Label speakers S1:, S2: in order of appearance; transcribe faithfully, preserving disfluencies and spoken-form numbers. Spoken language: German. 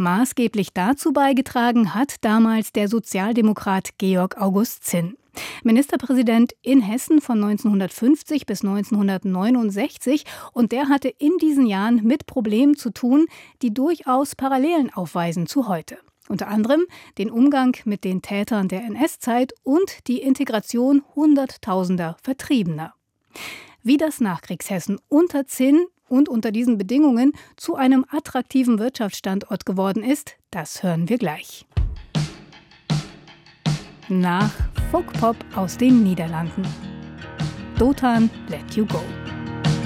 S1: Maßgeblich dazu beigetragen hat damals der Sozialdemokrat Georg August Zinn. Ministerpräsident in Hessen von neunzehnhundertfünfzig bis neunzehnhundertneunundsechzig, und der hatte in diesen Jahren mit Problemen zu tun, die durchaus Parallelen aufweisen zu heute. Unter anderem den Umgang mit den Tätern der N S-Zeit und die Integration hunderttausender Vertriebener. Wie das Nachkriegshessen unter Zinn und unter diesen Bedingungen zu einem attraktiven Wirtschaftsstandort geworden ist, das hören wir gleich. Nach Folkpop aus den Niederlanden. Dotan, Let You Go.